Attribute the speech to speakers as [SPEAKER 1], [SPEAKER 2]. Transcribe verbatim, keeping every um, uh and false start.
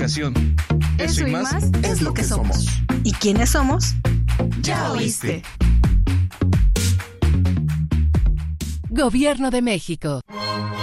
[SPEAKER 1] comunicación.
[SPEAKER 2] Eso, Eso y más, más es lo que somos. ¿Y quiénes somos?
[SPEAKER 3] Ya oíste.
[SPEAKER 4] Gobierno de México.